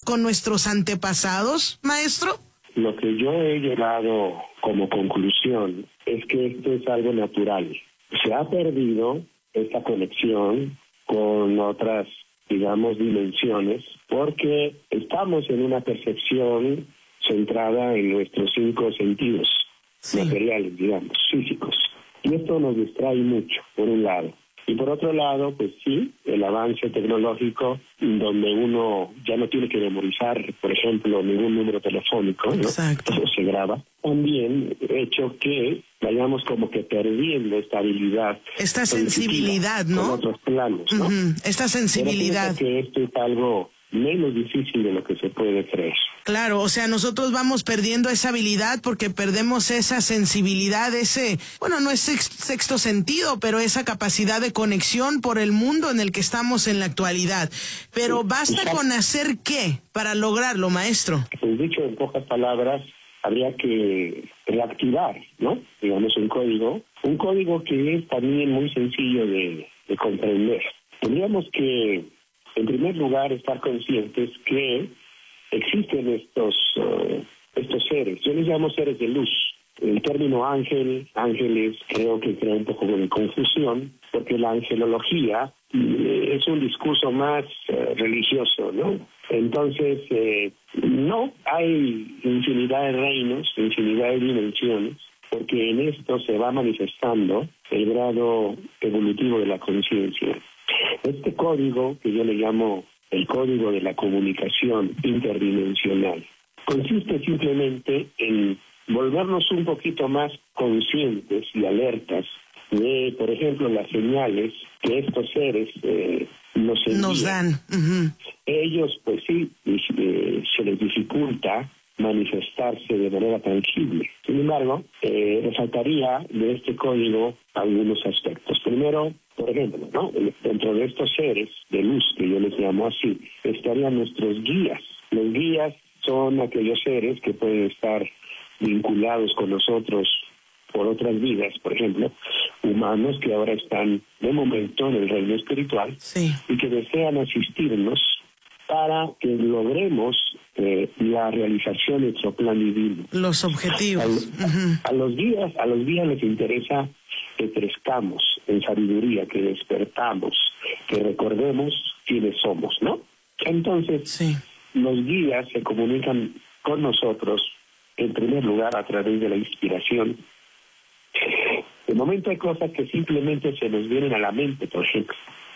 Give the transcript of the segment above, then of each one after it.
con nuestros antepasados, maestro? Lo que yo he llegado como conclusión es que esto es algo natural. Se ha perdido esta conexión con otras, digamos, dimensiones, porque estamos en una percepción centrada en nuestros 5 sentidos materiales, digamos, físicos. Y esto nos distrae mucho, por un lado. Y por otro lado, pues sí, el avance tecnológico, donde uno ya no tiene que memorizar, por ejemplo, ningún número telefónico, ¿no? Exacto. Eso se graba. También hecho que vayamos como que perdiendo esta habilidad. Esta sensibilidad, ¿no? Con otros planos, ¿no? Esta sensibilidad. Pero pienso que esto es algo menos difícil de lo que se puede creer. Claro, o sea, nosotros vamos perdiendo esa habilidad porque perdemos esa sensibilidad, bueno, no es sexto sentido, pero esa capacidad de conexión por el mundo en el que estamos en la actualidad. Pero ¿basta con hacer qué para lograrlo, maestro? Pues dicho en pocas palabras, habría que reactivar, ¿no? Digamos, un código que es también muy sencillo de comprender. Tendríamos que, en primer lugar, estar conscientes que existen estos seres. Yo les llamo seres de luz. El término ángeles, creo que crea un poco de confusión, porque la angelología es un discurso más religioso, ¿no? Entonces, no, hay infinidad de reinos, infinidad de dimensiones, porque en esto se va manifestando el grado evolutivo de la conciencia. Este código, que yo le llamo el código de la comunicación interdimensional, consiste simplemente en volvernos un poquito más conscientes y alertas de, por ejemplo, las señales que estos seres nos dan. Ellos, pues sí, se les dificulta manifestarse de manera tangible. Sin embargo, resaltaría de este código algunos aspectos. Primero, por ejemplo, ¿no? Dentro de estos seres de luz, que yo les llamo así, estarían nuestros guías. Los guías son aquellos seres que pueden estar vinculados con nosotros por otras vidas, por ejemplo, humanos que ahora están de momento en el reino espiritual y que desean asistirnos para que logremos la realización de nuestro plan divino. Los objetivos. A los guías les interesa que crezcamos en sabiduría, que despertamos, que recordemos quiénes somos, ¿no? Entonces, los guías se comunican con nosotros, en primer lugar, a través de la inspiración. De momento hay cosas que simplemente se nos vienen a la mente, por ejemplo.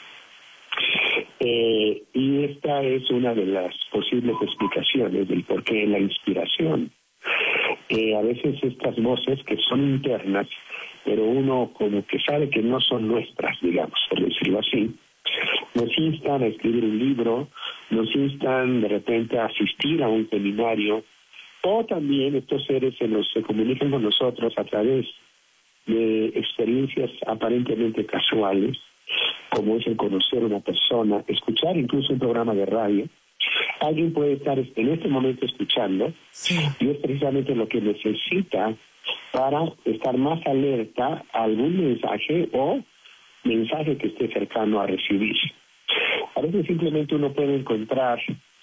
Y esta es una de las posibles explicaciones del porqué de la inspiración. A veces estas voces que son internas, pero uno como que sabe que no son nuestras, digamos, por decirlo así, nos instan a escribir un libro, nos instan de repente a asistir a un seminario, o también estos seres se comunican con nosotros a través de experiencias aparentemente casuales, como es el conocer a una persona, escuchar incluso un programa de radio. Alguien puede estar en este momento escuchando y es precisamente lo que necesita para estar más alerta a algún mensaje o mensaje que esté cercano a recibir. A veces simplemente uno puede encontrar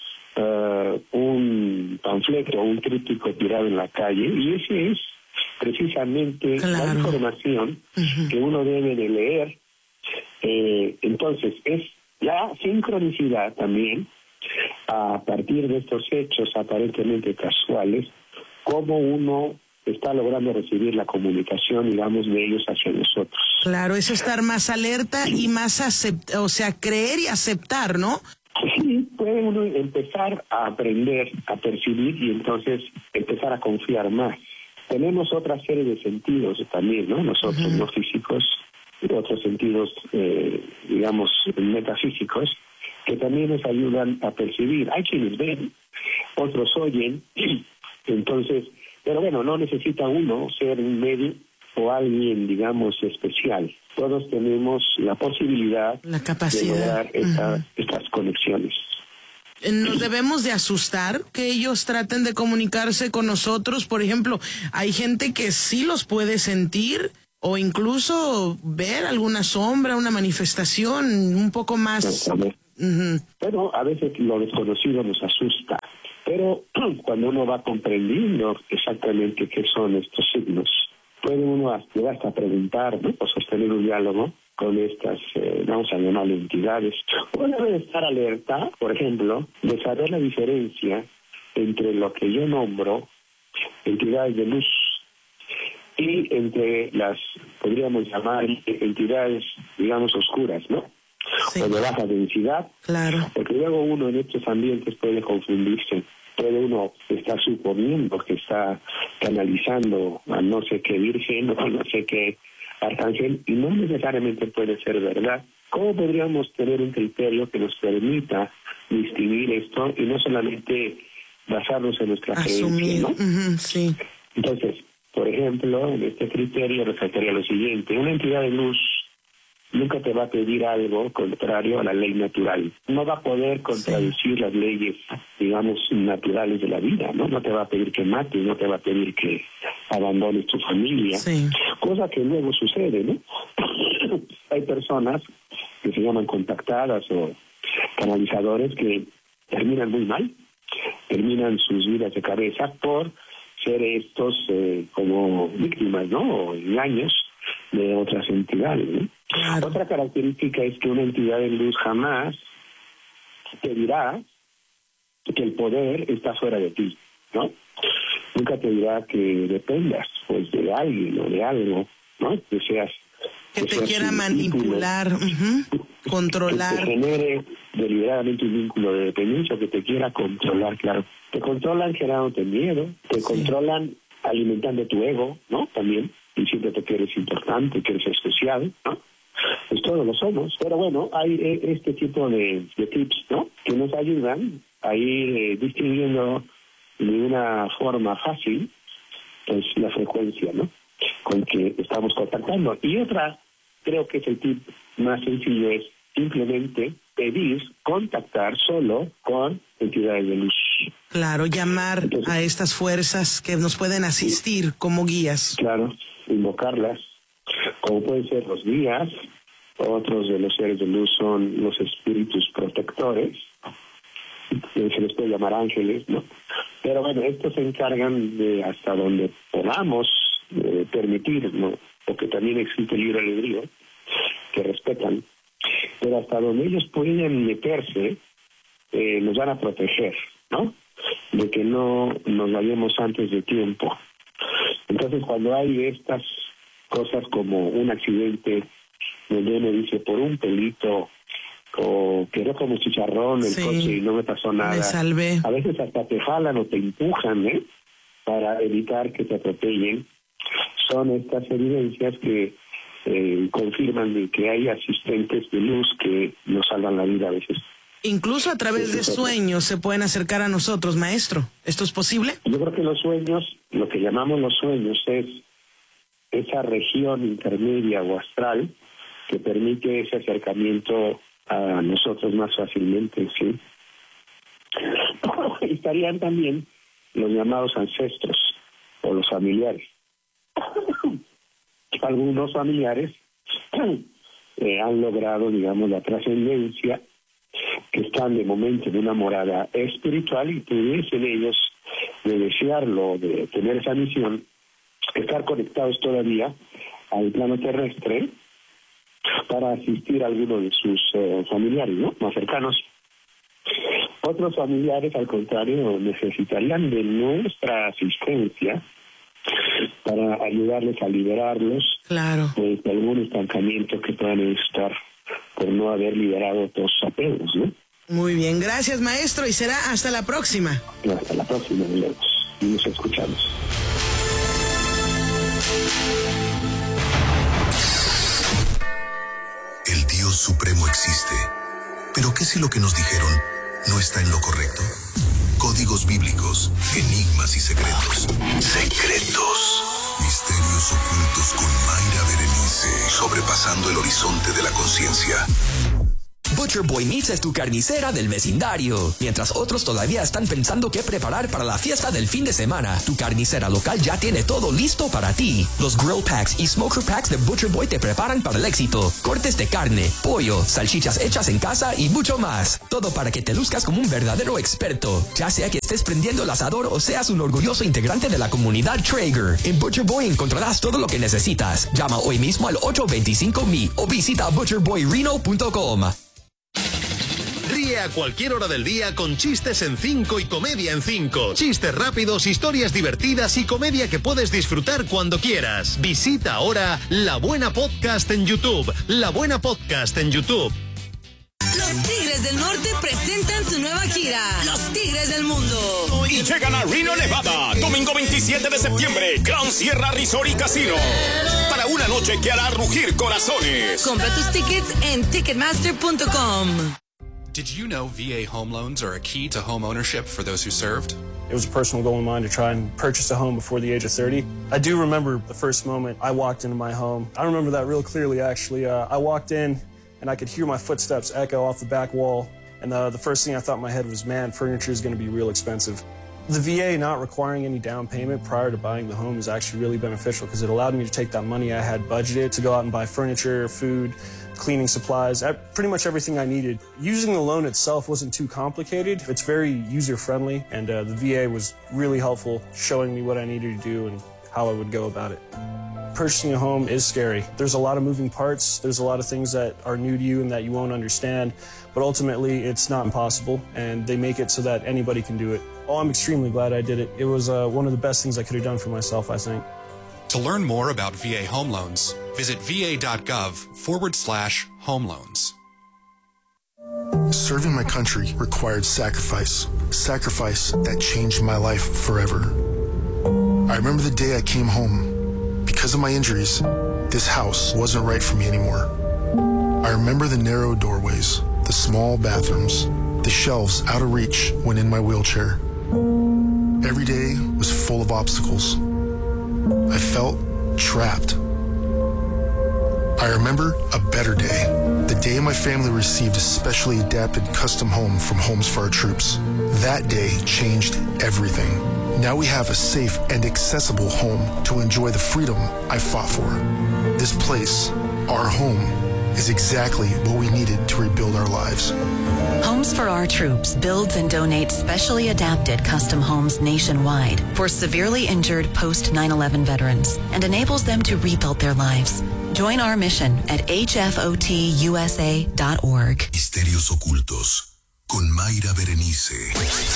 un panfleto o un tríptico tirado en la calle y ese es precisamente la información que uno debe de leer. Entonces es la sincronicidad también a partir de estos hechos aparentemente casuales, cómo uno está logrando recibir la comunicación, digamos, de ellos hacia nosotros. Claro, eso, estar más alerta y más creer y aceptar, ¿no? Sí, puede uno empezar a aprender, a percibir y entonces empezar a confiar más. Tenemos otra serie de sentidos también, ¿no? Nosotros, no físicos, otros sentidos, digamos, metafísicos, que también nos ayudan a percibir. Hay quienes ven, otros oyen, entonces, pero bueno, no necesita uno ser un medio o alguien, digamos, especial. Todos tenemos la posibilidad, la capacidad de lograr estas conexiones. ¿Nos debemos de asustar que ellos traten de comunicarse con nosotros? Por ejemplo, hay gente que sí los puede sentir o incluso ver alguna sombra, una manifestación un poco más Bueno, a veces lo desconocido nos asusta, pero cuando uno va comprendiendo exactamente qué son estos signos, puede uno hasta preguntar, ¿no? O sostener un diálogo con estas, vamos a llamar entidades. Uno debe estar alerta, por ejemplo, de saber la diferencia entre lo que yo nombro entidades de luz y entre las, podríamos llamar, entidades, digamos, oscuras, ¿no? Sí. O de baja densidad. Claro. Porque luego uno en estos ambientes puede confundirse. Puede uno estar suponiendo que está canalizando a no sé qué virgen o a no sé qué arcángel, y no necesariamente puede ser verdad. ¿Cómo podríamos tener un criterio que nos permita distinguir esto y no solamente basarnos en nuestra creencia, ¿no? Sí. Entonces, por ejemplo, en este criterio resaltaría lo siguiente: una entidad de luz nunca te va a pedir algo contrario a la ley natural. No va a poder contradecir las leyes, digamos, naturales de la vida, ¿no? No te va a pedir que mates, no te va a pedir que abandones tu familia, cosa que luego sucede, ¿no? Hay personas que se llaman contactadas o canalizadores que terminan muy mal, terminan sus vidas de cabeza por ser estos como víctimas, ¿no? O engaños de otras entidades, ¿no? Claro. Otra característica es que una entidad de luz jamás te dirá que el poder está fuera de ti, ¿no? Nunca te dirá que dependas, pues, de alguien o de algo, ¿no? Que te quiera manipular, controlar. Que te genere deliberadamente un vínculo de dependencia, que te quiera controlar, claro. Te controlan generándote miedo, te controlan alimentando tu ego, ¿no? También, diciéndote que eres importante, que eres especial, ¿no? Pues todos lo somos. Pero bueno, hay este tipo de tips, ¿no? Que nos ayudan a ir distinguiendo de una forma fácil, pues, la frecuencia, ¿no? Con que estamos contactando. Y otra, creo que es el tip más sencillo, es simplemente pedir, contactar solo con entidades de luz. Claro, llamar a estas fuerzas que nos pueden asistir como guías. Claro, invocarlas, como pueden ser los guías. Otros de los seres de luz son los espíritus protectores, se les puede llamar ángeles, ¿no? Pero bueno, estos se encargan de, hasta donde podamos permitir, ¿no? Porque también existe el libre albedrío, que respetan, pero hasta donde ellos pueden meterse, nos van a proteger, ¿no? De que no nos vayamos antes de tiempo. Entonces, cuando hay estas cosas como un accidente, donde uno dice, por un pelito, o quedó como chicharrón el coche y no me pasó nada, me salvé. A veces hasta te jalan o te empujan, para evitar que te atropellen. Son estas evidencias que confirman de que hay asistentes de luz que nos salvan la vida a veces. Incluso a través de sueños se pueden acercar a nosotros, maestro. ¿Esto es posible? Yo creo que los sueños, lo que llamamos los sueños, es esa región intermedia o astral que permite ese acercamiento a nosotros más fácilmente, ¿sí? Estarían también los llamados ancestros o los familiares. Algunos familiares han logrado, digamos, la trascendencia, que están de momento en una morada espiritual, y pudiesen ellos, de desearlo, de tener esa misión, estar conectados todavía al plano terrestre para asistir a alguno de sus familiares, ¿no?, más cercanos. Otros familiares, al contrario, necesitarían de nuestra asistencia para ayudarles a liberarlos, pues, de algún estancamiento que puedan estar por no haber liberado todos sus apegos, ¿no? Muy bien, gracias, maestro, y será hasta la próxima. Hasta la próxima, y nos escuchamos. El Dios Supremo existe, pero ¿qué si lo que nos dijeron no está en lo correcto? Códigos bíblicos, enigmas y secretos. Secretos. Misterios ocultos con Mayra Berenice, sobrepasando el horizonte de la conciencia. Butcher Boy Meats es tu carnicera del vecindario. Mientras otros todavía están pensando qué preparar para la fiesta del fin de semana, tu carnicera local ya tiene todo listo para ti. Los Grill Packs y Smoker Packs de Butcher Boy te preparan para el éxito. Cortes de carne, pollo, salchichas hechas en casa y mucho más. Todo para que te luzcas como un verdadero experto. Ya sea que estés prendiendo el asador o seas un orgulloso integrante de la comunidad Traeger, en Butcher Boy encontrarás todo lo que necesitas. Llama hoy mismo al 825-ME o visita butcherboyreno.com. Ríe a cualquier hora del día con Chistes en 5 y Comedia en 5. Chistes rápidos, historias divertidas y comedia que puedes disfrutar cuando quieras. Visita ahora La Buena Podcast en YouTube. La Buena Podcast en YouTube. Los Tigres del Norte presentan su nueva gira, Los Tigres del Mundo. Y llegan a Reno, Nevada, domingo 27 de septiembre, Gran Sierra Resort y Casino. Para una noche que hará rugir corazones. Compra tus tickets en Ticketmaster.com. Did you know VA home loans are a key to home ownership for those who served? It was a personal goal of mine to try and purchase a home before the age of 30. I do remember the first moment I walked into my home. I remember that real clearly, actually. I walked in and I could hear my footsteps echo off the back wall. And the first thing I thought in my head was, man, furniture is going to be real expensive. The VA not requiring any down payment prior to buying the home is actually really beneficial because it allowed me to take that money I had budgeted to go out and buy furniture, food, cleaning supplies, pretty much everything I needed. Using the loan itself wasn't too complicated. It's very user-friendly, and the VA was really helpful, showing me what I needed to do and how I would go about it. Purchasing a home is scary. There's a lot of moving parts. There's a lot of things that are new to you and that you won't understand, but ultimately it's not impossible, and they make it so that anybody can do it. Oh, I'm extremely glad I did it. It was one of the best things I could have done for myself, I think. To learn more about VA home loans, visit va.gov/home loans. Serving my country required sacrifice that changed my life forever. I remember the day I came home. Because of my injuries, this house wasn't right for me anymore. I remember the narrow doorways, the small bathrooms, the shelves out of reach when in my wheelchair. Every day was full of obstacles. I felt trapped. I remember a better day, the day my family received a specially adapted custom home from Homes for Our Troops. That day changed everything. Now we have a safe and accessible home to enjoy the freedom I fought for. This place, our home, is exactly what we needed to rebuild our lives. Homes for Our Troops builds and donates specially adapted custom homes nationwide for severely injured post 9/11 veterans and enables them to rebuild their lives. Join our mission at hfotusa.org. Misterios ocultos con Mayra Berenice.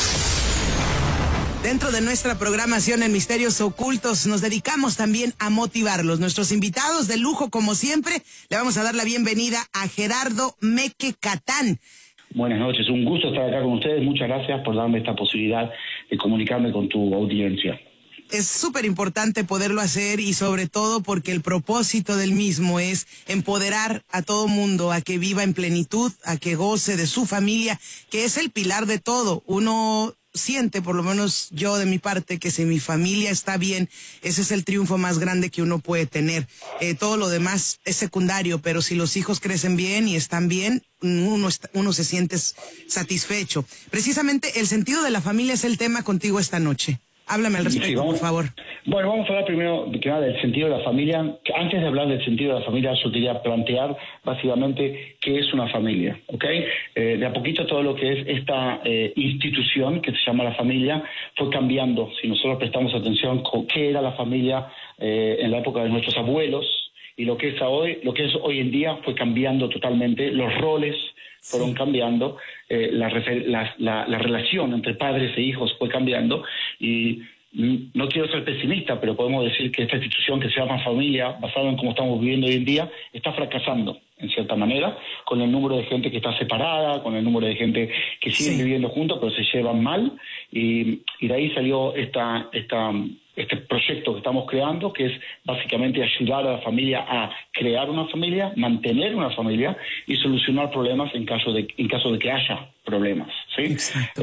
Dentro de nuestra programación en Misterios Ocultos nos dedicamos también a motivarlos. Nuestros invitados de lujo, como siempre, le vamos a dar la bienvenida a Gerardo Mequecatán. Buenas noches, un gusto estar acá con ustedes. Muchas gracias por darme esta posibilidad de comunicarme con tu audiencia. Es súper importante poderlo hacer y sobre todo porque el propósito del mismo es empoderar a todo mundo a que viva en plenitud, a que goce de su familia, que es el pilar de todo. Uno siente, por lo menos yo de mi parte, que si mi familia está bien, ese es el triunfo más grande que uno puede tener. Todo lo demás es secundario, pero si los hijos crecen bien y están bien, uno se siente satisfecho. Precisamente el sentido de la familia es el tema contigo esta noche. Háblame al respecto, sí, por favor. Bueno, vamos a hablar primero que nada del sentido de la familia. Antes de hablar del sentido de la familia, yo quería plantear básicamente qué es una familia, ¿ok? De a poquito todo lo que es esta institución que se llama la familia fue cambiando. Si nosotros prestamos atención con qué era la familia en la época de nuestros abuelos y lo que es hoy en día fue cambiando totalmente. Los roles fueron cambiando, la relación entre padres e hijos fue cambiando y no quiero ser pesimista, pero podemos decir que esta institución que se llama familia, basada en cómo estamos viviendo hoy en día, está fracasando en cierta manera, con el número de gente que está separada, con el número de gente que siguen viviendo juntos pero se llevan mal y de ahí salió esta este proyecto que estamos creando, que es básicamente ayudar a la familia a crear una familia, mantener una familia y solucionar problemas en caso de que haya problemas, ¿sí?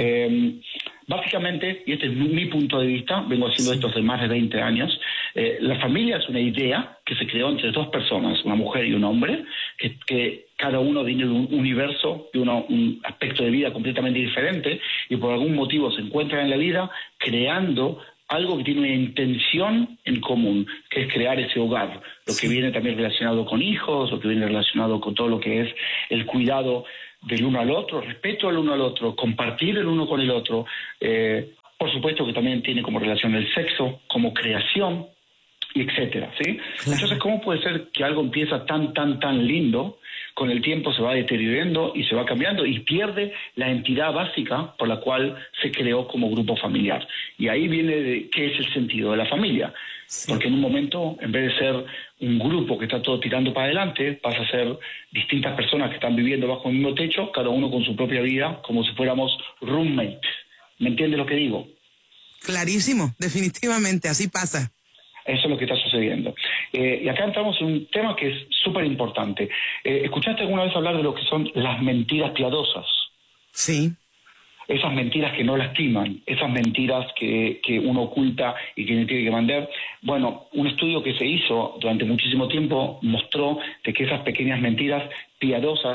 Básicamente, y este es mi punto de vista, vengo haciendo esto hace más de 20 años, la familia es una idea que se creó entre dos personas, una mujer y un hombre, que cada uno viene de un universo, de un aspecto de vida completamente diferente, y por algún motivo se encuentran en la vida creando algo que tiene una intención en común, que es crear ese hogar, lo que viene también relacionado con hijos, lo que viene relacionado con todo lo que es el cuidado del uno al otro, respeto al uno al otro, compartir el uno con el otro, por supuesto que también tiene como relación el sexo, como creación, y etcétera, ¿sí? Claro. Entonces, ¿cómo puede ser que algo empieza tan lindo, con el tiempo se va deteriorando y se va cambiando y pierde la entidad básica por la cual se creó como grupo familiar? Y ahí viene qué es el sentido de la familia. Sí. Porque en un momento, en vez de ser un grupo que está todo tirando para adelante, pasa a ser distintas personas que están viviendo bajo el mismo techo, cada uno con su propia vida, como si fuéramos roommates. ¿Me entiendes lo que digo? Clarísimo, definitivamente, así pasa. Eso es lo que está sucediendo. Y acá entramos en un tema que es súper importante. ¿Escuchaste alguna vez hablar de lo que son las mentiras piadosas? Sí. Esas mentiras que no lastiman, esas mentiras que uno oculta y que no tiene que mandar. Bueno, un estudio que se hizo durante muchísimo tiempo mostró de que esas pequeñas mentiras piadosas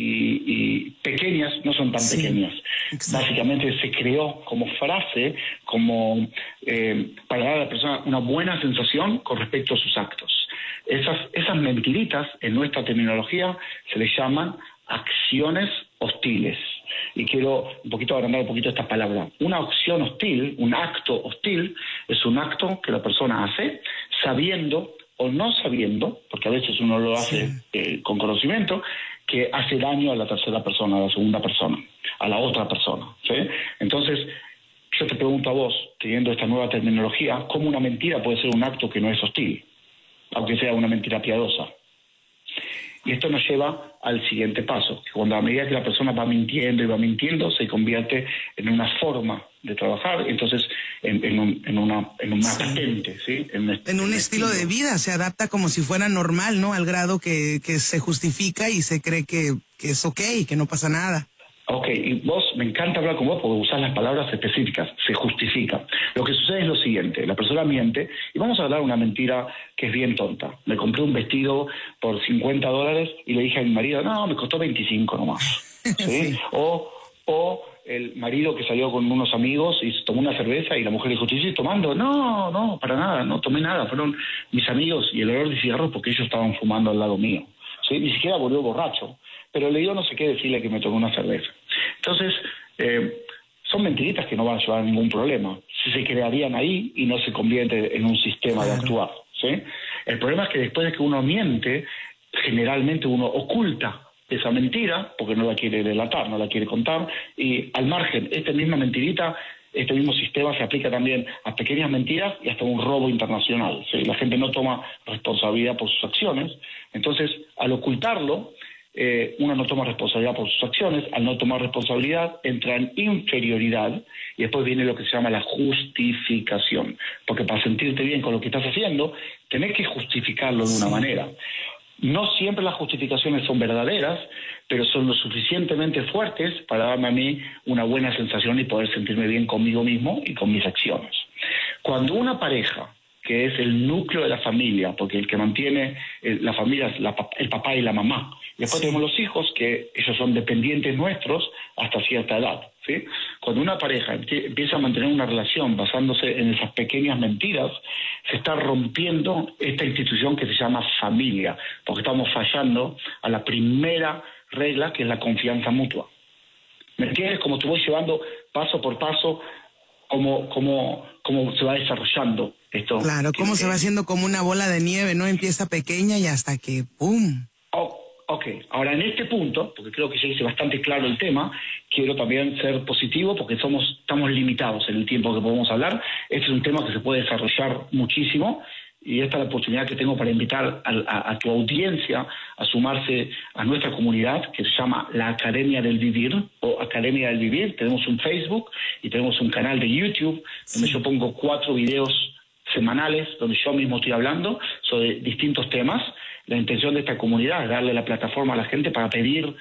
y pequeñas no son tan pequeñas. Exacto. Básicamente se creó como frase, como para dar a la persona una buena sensación con respecto a sus actos. Esas mentiritas en nuestra terminología se les llaman acciones hostiles. Y quiero un poquito agrandar un poquito esta palabra. Una acción hostil, un acto hostil, es un acto que la persona hace sabiendo o no sabiendo, porque a veces uno lo hace con conocimiento, que hace daño a la tercera persona, a la segunda persona, a la otra persona, ¿sí? Entonces, yo te pregunto a vos, teniendo esta nueva terminología, ¿cómo una mentira puede ser un acto que no es hostil, aunque sea una mentira piadosa? Y esto nos lleva al siguiente paso, que cuando a medida que la persona va mintiendo y va mintiendo, se convierte en una forma de trabajar, entonces en una patente, ¿sí? En un estilo de vida, se adapta como si fuera normal, ¿no? Al grado que se justifica y se cree que es okay, que no pasa nada. Ok, y vos, me encanta hablar con vos porque usás las palabras específicas, se justifica. Lo que sucede es lo siguiente, la persona miente, y vamos a hablar una mentira que es bien tonta. Me compré un vestido por $50 y le dije a mi marido, no, me costó 25 nomás. ¿Sí? Sí. O el marido que salió con unos amigos y tomó una cerveza y la mujer le dijo, ¿te sigues tomando? No, para nada, no tomé nada, fueron mis amigos y el olor de cigarros porque ellos estaban fumando al lado mío. ¿Sí? Ni siquiera volvió borracho, pero le dio no sé qué decirle que me tomé una cerveza. Entonces, son mentiritas que no van a llevar a ningún problema, si se crearían ahí y no se convierte en un sistema de actuar, ¿sí? El problema es que después de que uno miente, generalmente uno oculta esa mentira, porque no la quiere delatar, no la quiere contar, y al margen, esta misma mentirita, este mismo sistema se aplica también a pequeñas mentiras y hasta un robo internacional, ¿sí? La gente no toma responsabilidad por sus acciones, entonces al ocultarlo, uno no toma responsabilidad por sus acciones, al no tomar responsabilidad entra en inferioridad y después viene lo que se llama la justificación, porque para sentirte bien con lo que estás haciendo, tenés que justificarlo de una manera. No siempre las justificaciones son verdaderas, pero son lo suficientemente fuertes para darme a mí una buena sensación y poder sentirme bien conmigo mismo y con mis acciones. Cuando una pareja, que es el núcleo de la familia, porque el que mantiene la familia es el papá y la mamá, y después tenemos los hijos, que ellos son dependientes nuestros hasta cierta edad, ¿sí? Cuando una pareja empieza a mantener una relación basándose en esas pequeñas mentiras, se está rompiendo esta institución que se llama familia, porque estamos fallando a la primera regla, que es la confianza mutua. ¿Me entiendes? Como te voy llevando paso por paso cómo se va desarrollando esto. Claro, cómo se va haciendo como una bola de nieve, ¿no? Empieza pequeña y hasta que ¡pum! Ok, ahora en este punto, porque creo que ya hice bastante claro el tema, quiero también ser positivo porque estamos limitados en el tiempo que podemos hablar. Este es un tema que se puede desarrollar muchísimo y esta es la oportunidad que tengo para invitar a tu audiencia a sumarse a nuestra comunidad que se llama la Academia del Vivir o Academia del Vivir. Tenemos un Facebook y tenemos un canal de YouTube donde yo pongo 4 videos semanales donde yo mismo estoy hablando sobre distintos temas. La intención de esta comunidad es darle la plataforma a la gente para pedir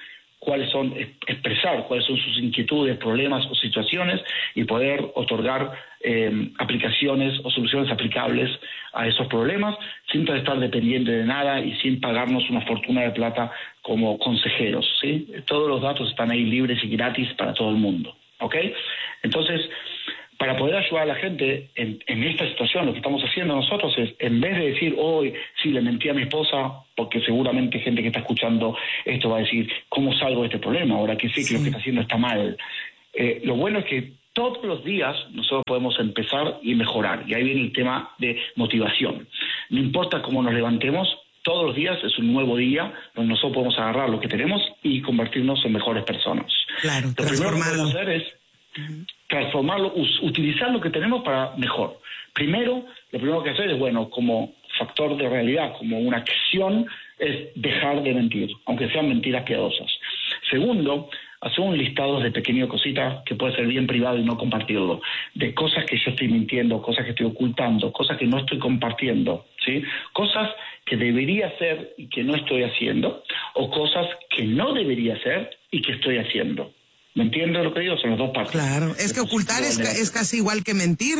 expresar cuáles son sus inquietudes, problemas o situaciones y poder otorgar aplicaciones o soluciones aplicables a esos problemas sin estar dependiente de nada y sin pagarnos una fortuna de plata como consejeros, ¿sí? Todos los datos están ahí libres y gratis para todo el mundo, ¿ok? Entonces, para poder ayudar a la gente en esta situación, lo que estamos haciendo nosotros es, en vez de decir, hoy sí le mentí a mi esposa, porque seguramente gente que está escuchando esto va a decir, ¿cómo salgo de este problema ahora que sé que lo que está haciendo está mal? Lo bueno es que todos los días nosotros podemos empezar y mejorar, y ahí viene el tema de motivación. No importa cómo nos levantemos, todos los días es un nuevo día donde nosotros podemos agarrar lo que tenemos y convertirnos en mejores personas. Claro, lo primero que podemos hacer es transformarlo, utilizar lo que tenemos para mejor. Primero, lo primero que hacer es, como factor de realidad, como una acción, es dejar de mentir, aunque sean mentiras piadosas. Segundo, hacer un listado de pequeñas cositas que puede ser bien privado y no compartirlo, de cosas que yo estoy mintiendo, cosas que estoy ocultando, cosas que no estoy compartiendo, ¿sí? Cosas que debería hacer y que no estoy haciendo, o cosas que no debería hacer y que estoy haciendo. ¿Me entiendes lo que digo? Son las dos partes. Claro, es que ocultar es casi igual que mentir.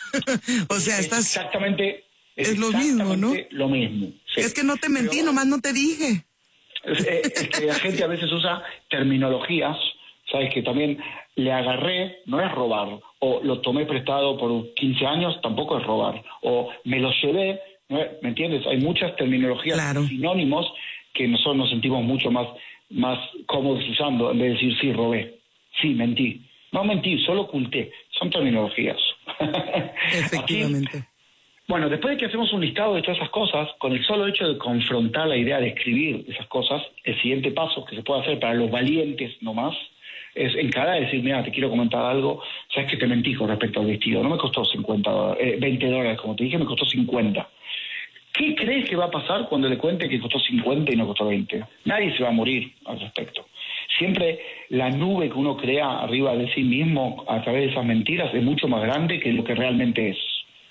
O sea, estás... Exactamente. Es lo mismo, ¿no? Lo mismo. Sí. Es que no te mentí, nomás no te dije. Es que la gente a veces usa terminologías, ¿sabes? Que también le agarré, no es robar. O lo tomé prestado por 15 años, tampoco es robar. O me lo llevé, ¿no? ¿Me entiendes? Hay muchas terminologías, sinónimos, que nosotros nos sentimos mucho más cómodos usando, en vez de decir sí, robé. Sí, mentí. No mentí, solo oculté. Son terminologías. Efectivamente. Aquí, después de que hacemos un listado de todas esas cosas, con el solo hecho de confrontar la idea de escribir esas cosas, el siguiente paso que se puede hacer para los valientes nomás, es encarar y decir, mira, te quiero comentar algo, sabes que te mentí con respecto al vestido, no me costó $20, como te dije, me costó 50. ¿Qué crees que va a pasar cuando le cuente que costó 50 y no costó 20? Nadie se va a morir al respecto. Siempre la nube que uno crea arriba de sí mismo a través de esas mentiras es mucho más grande que lo que realmente es.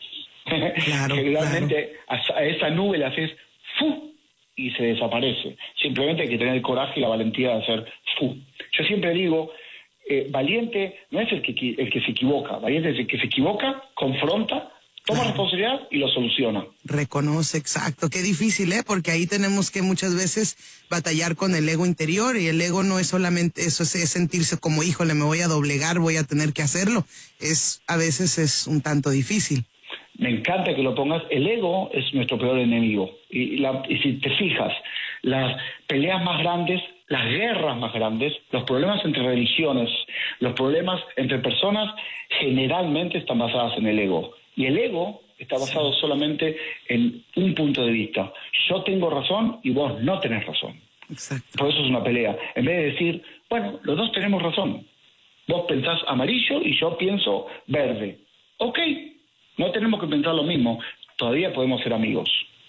Claro, realmente a esa nube le haces ¡fu! Y se desaparece. Simplemente hay que tener el coraje y la valentía de hacer ¡fu! Yo siempre digo, valiente no es el que se equivoca, valiente es el que se equivoca, confronta, toma responsabilidad y lo soluciona. Reconoce, exacto. Qué difícil, porque ahí tenemos que muchas veces batallar con el ego interior, y el ego no es solamente eso, es sentirse como, híjole, me voy a doblegar, voy a tener que hacerlo. A veces es un tanto difícil. Me encanta que lo pongas. El ego es nuestro peor enemigo. Y si te fijas, las peleas más grandes, las guerras más grandes, los problemas entre religiones, los problemas entre personas, generalmente están basadas en el ego. Y el ego está basado solamente en un punto de vista. Yo tengo razón y vos no tenés razón. Exacto. Por eso es una pelea. En vez de decir, los dos tenemos razón. Vos pensás amarillo y yo pienso verde. Ok, no tenemos que pensar lo mismo. Todavía podemos ser amigos.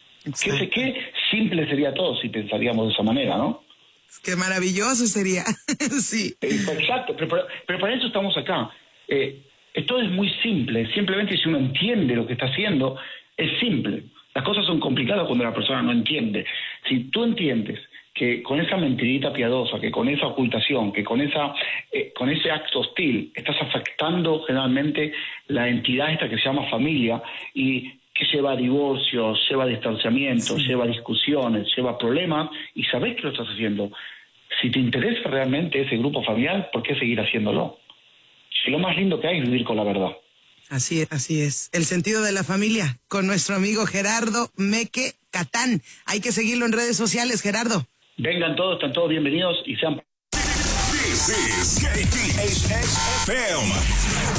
Qué simple sería todo si pensaríamos de esa manera, ¿no? Qué maravilloso sería. Sí. Exacto, pero para eso estamos acá. Esto es muy simple. Simplemente si uno entiende lo que está haciendo, es simple. Las cosas son complicadas cuando la persona no entiende. Si tú entiendes que con esa mentirita piadosa, que con esa ocultación, que con ese acto hostil, estás afectando generalmente la entidad esta que se llama familia, y que lleva a divorcios, lleva a distanciamientos, lleva a discusiones, lleva a problemas, y sabés que lo estás haciendo. Si te interesa realmente ese grupo familiar, ¿por qué seguir haciéndolo? Si lo más lindo que hay es vivir con la verdad. Así es, así es. El sentido de la familia, con nuestro amigo Gerardo Meque Catán. Hay que seguirlo en redes sociales, Gerardo. Vengan todos, están todos bienvenidos y sean... This is KTHX FM.